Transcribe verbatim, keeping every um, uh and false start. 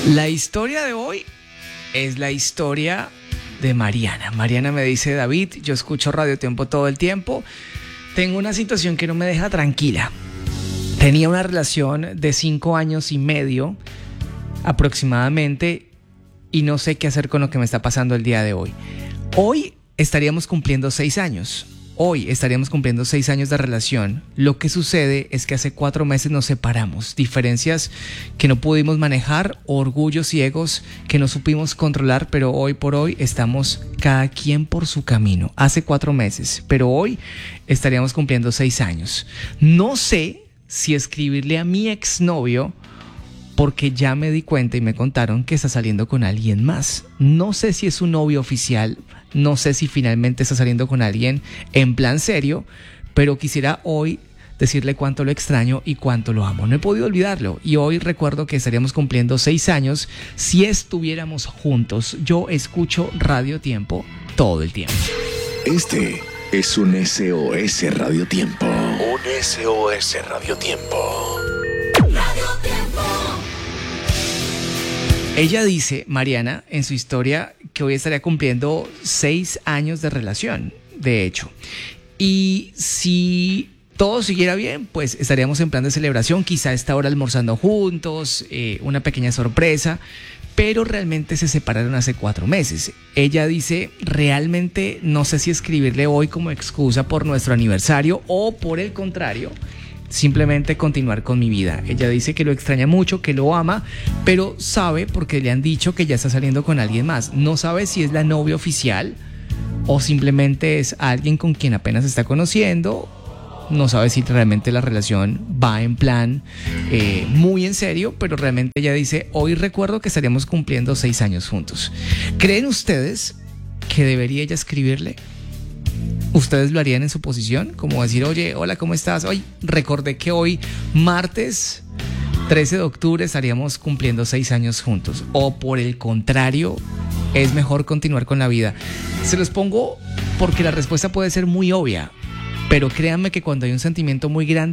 La historia de hoy es la historia de Mariana. Mariana me dice: David, yo escucho Radio Tiempo todo el tiempo. Tengo una situación que no me deja tranquila. Tenía una relación de cinco años y medio aproximadamente y no sé qué hacer con lo que me está pasando el día de hoy. Hoy estaríamos cumpliendo seis años. Hoy estaríamos cumpliendo seis años de relación. Lo que sucede es que hace cuatro meses nos separamos. Diferencias que no pudimos manejar, orgullos y egos que no supimos controlar, pero hoy por hoy estamos cada quien por su camino. Hace cuatro meses, pero hoy estaríamos cumpliendo seis años. No sé si escribirle a mi exnovio porque ya me di cuenta y me contaron que está saliendo con alguien más. No sé si es un novio oficial, no sé si finalmente está saliendo con alguien en plan serio, pero quisiera hoy decirle cuánto lo extraño y cuánto lo amo. No he podido olvidarlo y hoy recuerdo que estaríamos cumpliendo seis años si estuviéramos juntos. Yo escucho Radio Tiempo todo el tiempo. Este es un S O S Radio Tiempo. Un S O S Radio Tiempo. Radio Tiempo. Ella dice, Mariana, en su historia, que hoy estaría cumpliendo seis años de relación, de hecho. Y si todo siguiera bien, pues estaríamos en plan de celebración, quizá a esta hora almorzando juntos, eh, una pequeña sorpresa, pero realmente se separaron hace cuatro meses. Ella dice, realmente no sé si escribirle hoy como excusa por nuestro aniversario o por el contrario, simplemente continuar con mi vida. Ella dice que lo extraña mucho, que lo ama, pero sabe porque le han dicho que ya está saliendo con alguien más. No sabe si es la novia oficial o simplemente es alguien con quien apenas está conociendo. No sabe si realmente la relación va en plan eh, muy en serio, pero realmente ella dice, hoy recuerdo que estaríamos cumpliendo seis años juntos. ¿Creen ustedes que debería ella escribirle? ¿Ustedes lo harían en su posición? Como decir, oye, hola, ¿cómo estás? Hoy recordé que hoy, martes trece de octubre, estaríamos cumpliendo seis años juntos. O por el contrario, es mejor continuar con la vida. Se los pongo porque la respuesta puede ser muy obvia, pero créanme que cuando hay un sentimiento muy grande,